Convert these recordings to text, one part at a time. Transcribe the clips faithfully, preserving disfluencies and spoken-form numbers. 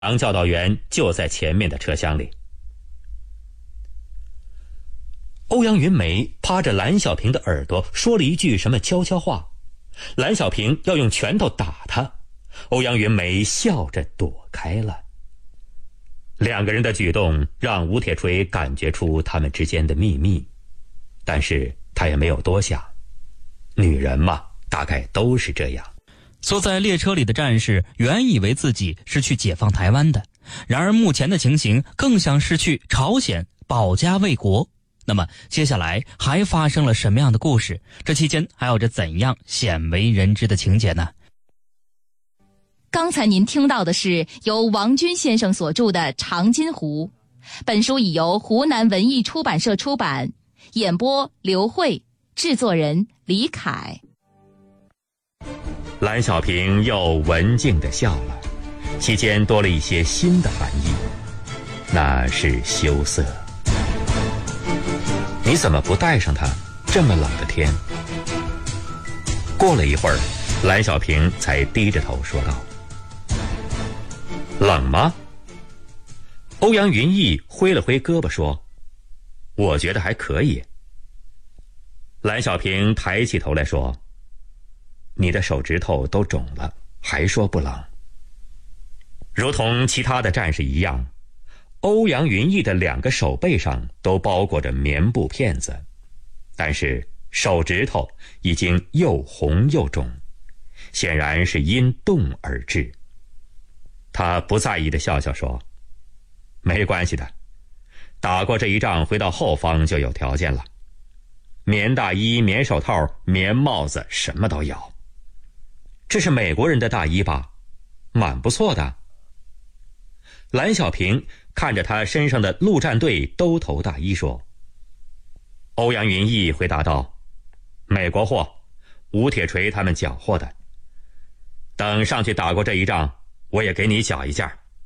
杨教导员就在前面的车厢里。欧阳云梅趴着蓝小平的耳朵说了一句什么悄悄话，蓝小平要用拳头打他，欧阳云梅笑着躲开了。两个人的举动让吴铁锤感觉出他们之间的秘密，但是他也没有多想，女人嘛，大概都是这样。 坐在列车里的战士原以为自己是去解放台湾的，然而目前的情形更像是去朝鲜保家卫国。那么接下来还发生了什么样的故事？这期间还有着怎样鲜为人知的情节呢？ 刚才您听到的是由王军先生所著的《长津湖》，本书已由湖南文艺出版社出版，演播刘慧，制作人李凯。 蓝小平又文静地笑了，期间多了一些新的含义，那是羞涩。你怎么不带上它？这么冷的天。过了一会儿，蓝小平才低着头说道：冷吗？欧阳云逸挥了挥胳膊说：我觉得还可以。蓝小平抬起头来说：你的手指头都肿了，还说不冷。如同其他的战士一样，欧阳云逸的两个手背上都包裹着棉布片子，但是手指头已经又红又肿，显然是因冻而致。他不在意地笑笑说：没关系的，打过这一仗回到后方就有条件了，棉大衣、棉手套、棉帽子什么都有。这是美国人的大衣吧？蛮不错的。蓝小平看着他身上的陆战队兜头大衣说。欧阳云逸回答道：美国货，吴铁锤他们缴获的。等上去打过这一仗，我也给你缴一件。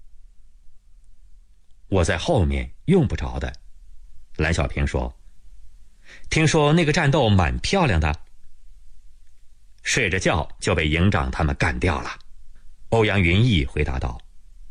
我在后面用不着的。蓝小平说。听说那个战斗蛮漂亮的。睡着觉就被营长他们干掉了。欧阳云逸回答道。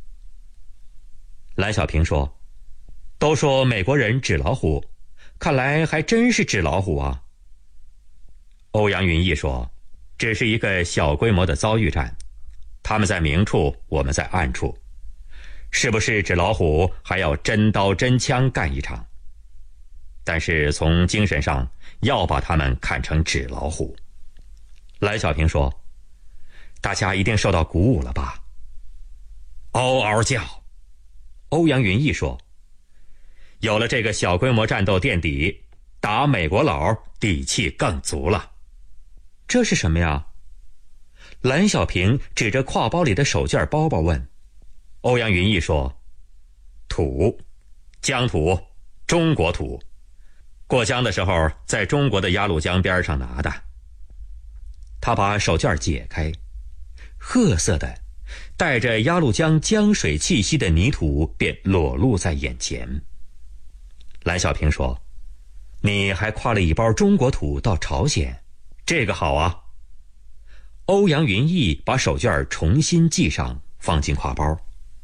蓝小平说：都说美国人纸老虎，看来还真是纸老虎啊。欧阳云逸说：只是一个小规模的遭遇战，他们在明处，我们在暗处，是不是纸老虎还要真刀真枪干一场，但是从精神上要把他们看成纸老虎。蓝小平说：大家一定受到鼓舞了吧？嗷嗷叫。欧阳云逸说：有了这个小规模战斗垫底，打美国佬底气更足了。这是什么呀？蓝小平指着挎包里的手绢包包问。欧阳云逸说：土，疆土，中国土，过江的时候在中国的鸭绿江边上拿的。他把手绢解开，褐色的带着鸭绿江江水气息的泥土便裸露在眼前。蓝小平说：你还挎了一包中国土到朝鲜，这个好啊。欧阳云逸把手绢重新系上，放进挎包。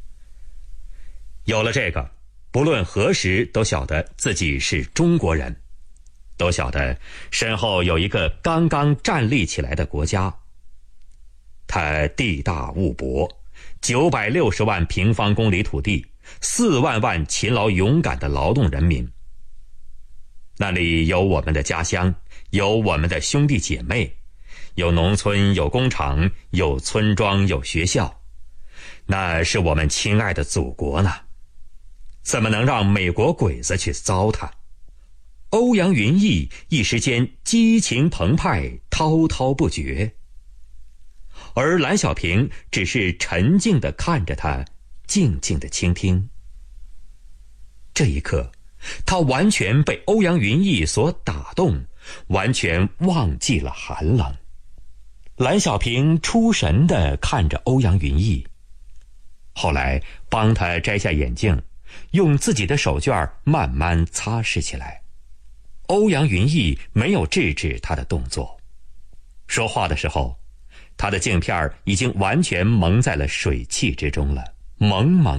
有了这个，不论何时都晓得自己是中国人，都晓得身后有一个刚刚站立起来的国家。它地大物博，九百六十万平方公里土地，四万万勤劳勇敢的劳动人民。那里有我们的家乡，有我们的兄弟姐妹，有农村，有工厂，有村庄，有学校，那是我们亲爱的祖国呢，怎么能让美国鬼子去糟蹋？欧阳云逸一时间激情澎湃，滔滔不绝，而蓝小平只是沉静地看着他，静静地倾听。这一刻，他完全被欧阳云逸所打动，完全忘记了寒冷。蓝小平出神地看着欧阳云逸，后来帮他摘下眼镜，用自己的手绢慢慢擦拭起来。欧阳云逸没有制止他的动作，说话的时候，他的镜片已经完全蒙在了水汽之中了。 蒙蒙